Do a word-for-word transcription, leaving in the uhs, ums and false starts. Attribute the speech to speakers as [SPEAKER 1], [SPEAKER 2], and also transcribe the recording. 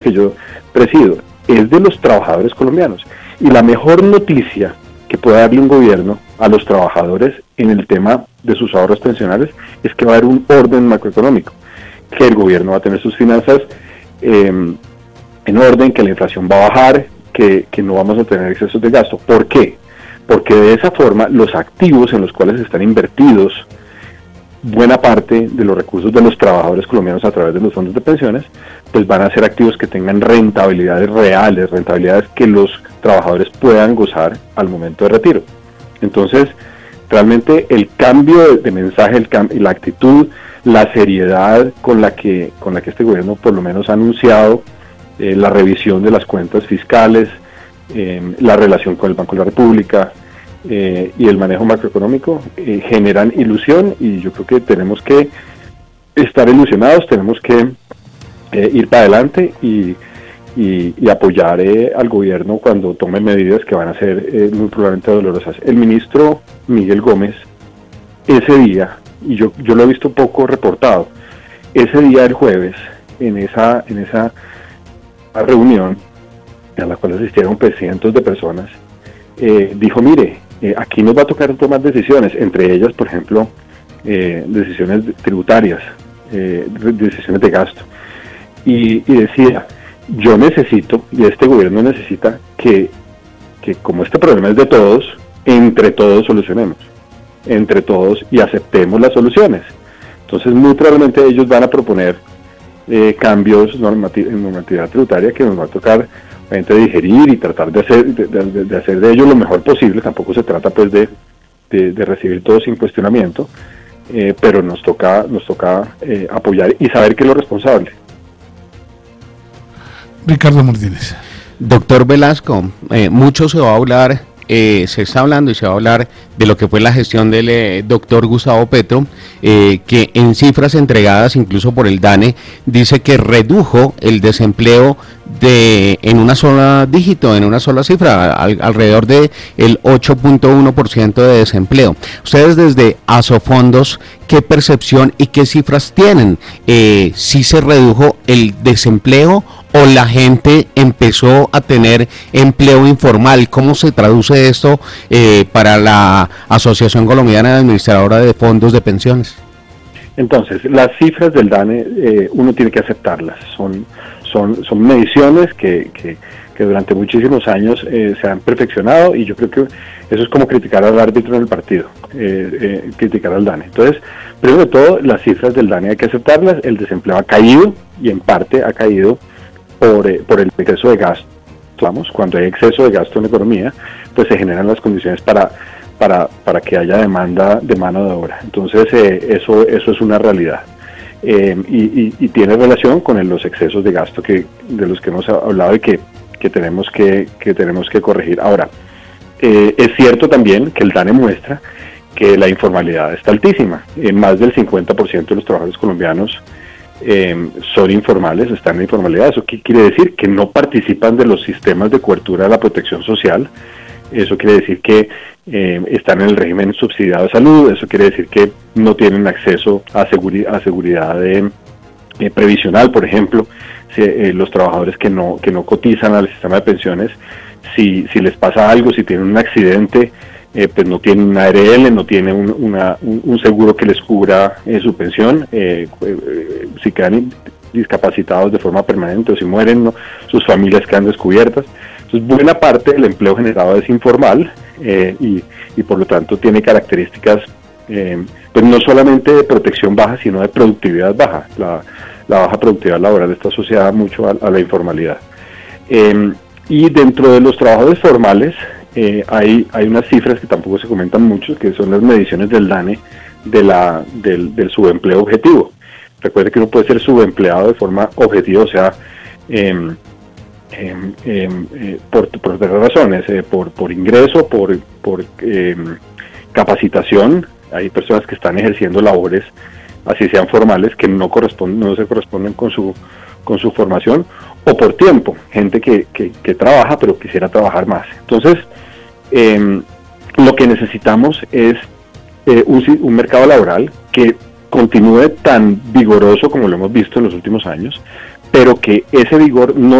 [SPEAKER 1] que yo presido, es de los trabajadores colombianos. Y la mejor noticia que puede darle un gobierno a los trabajadores en el tema de sus ahorros pensionales es que va a haber un orden macroeconómico, que el gobierno va a tener sus finanzas eh, en orden, que la inflación va a bajar, que, que no vamos a tener excesos de gasto. ¿Por qué? Porque de esa forma los activos en los cuales están invertidos buena parte de los recursos de los trabajadores colombianos a través de los fondos de pensiones, pues van a ser activos que tengan rentabilidades reales, rentabilidades que los trabajadores puedan gozar al momento de retiro. Entonces, realmente el cambio de, de mensaje, el cam- la actitud, la seriedad con la que con la que este gobierno por lo menos ha anunciado eh, la revisión de las cuentas fiscales, eh, la relación con el Banco de la República, Eh, y el manejo macroeconómico eh, generan ilusión, y yo creo que tenemos que estar ilusionados, tenemos que eh, ir para adelante y, y, y apoyar eh, al gobierno cuando tome medidas que van a ser eh, muy probablemente dolorosas. El ministro Miguel Gómez, ese día, y yo, yo lo he visto poco reportado, ese día el jueves, en esa, en esa reunión a la cual asistieron pues cientos de personas, eh, dijo, mire, Eh, aquí nos va a tocar tomar decisiones, entre ellas, por ejemplo, eh, decisiones tributarias, eh, decisiones de gasto. Y, y decía, yo necesito, y este gobierno necesita, que, que como este problema es de todos, entre todos solucionemos, entre todos y aceptemos las soluciones. Entonces, muy probablemente ellos van a proponer eh, cambios normati- en normatividad tributaria que nos va a tocar de digerir y tratar de hacer de, de, de hacer de ello lo mejor posible. Tampoco se trata pues de, de, de recibir todo sin cuestionamiento, eh, pero nos toca nos toca eh, apoyar y saber que es lo responsable.
[SPEAKER 2] Ricardo Martínez.
[SPEAKER 3] Doctor Velasco, eh, mucho se va a hablar, eh, se está hablando y se va a hablar de lo que fue la gestión del eh, doctor Gustavo Petro, eh, que en cifras entregadas incluso por el DANE dice que redujo el desempleo de en una sola dígito, en una sola cifra, al, alrededor de el ocho punto uno por ciento de desempleo. Ustedes desde Asofondos, ¿qué percepción y qué cifras tienen? Eh, ¿Sí se redujo el desempleo o la gente empezó a tener empleo informal? ¿Cómo se traduce esto eh, para la Asociación Colombiana de Administradora de Fondos de Pensiones?
[SPEAKER 1] Entonces, las cifras del DANE eh, uno tiene que aceptarlas, son son son mediciones que, que, que durante muchísimos años eh, se han perfeccionado, y yo creo que eso es como criticar al árbitro en el partido, eh, eh, criticar al DANE. Entonces, primero de todo, las cifras del DANE hay que aceptarlas. El desempleo ha caído, y en parte ha caído por, eh, por el exceso de gasto. Vamos, cuando hay exceso de gasto en la economía, pues se generan las condiciones para para para que haya demanda de mano de obra. Entonces, eh, eso eso es una realidad. Eh, y, y, y tiene relación con el, los excesos de gasto que de los que hemos hablado y que, que tenemos que, que tenemos que corregir. Ahora, eh, es cierto también que el DANE muestra que la informalidad está altísima. Eh, más del cincuenta por ciento de los trabajadores colombianos eh, son informales, están en informalidad. ¿Eso qué quiere decir? Que no participan de los sistemas de cobertura de la protección social. Eso quiere decir que eh, están en el régimen subsidiado de salud. Eso quiere decir que no tienen acceso a, seguri- a seguridad de, eh, previsional, por ejemplo. Si, eh, los trabajadores que no que no cotizan al sistema de pensiones, si si les pasa algo, si tienen un accidente, eh, pues no tienen una A R L, no tienen un, una, un, un seguro que les cubra eh, su pensión. Eh, eh, si quedan discapacitados de forma permanente o si mueren, ¿no? Sus familias quedan descubiertas. Entonces, buena parte del empleo generado es informal eh, y, y por lo tanto tiene características eh, pues no solamente de protección baja, sino de productividad baja. La, la baja productividad laboral está asociada mucho a, a la informalidad. Eh, y dentro de los trabajadores formales eh, hay, hay unas cifras que tampoco se comentan mucho, que son las mediciones del DANE de la, del, del subempleo objetivo. Recuerde que uno puede ser subempleado de forma objetiva, o sea, eh, Eh, eh, eh, por, por varias razones, eh, por, por ingreso, por, por eh, capacitación. Hay personas que están ejerciendo labores, así sean formales, que no corresponden, no se corresponden con su con su formación, o por tiempo, gente que, que, que trabaja pero quisiera trabajar más. Entonces, eh, lo que necesitamos es eh, un, un mercado laboral que continúe tan vigoroso como lo hemos visto en los últimos años, pero que ese vigor no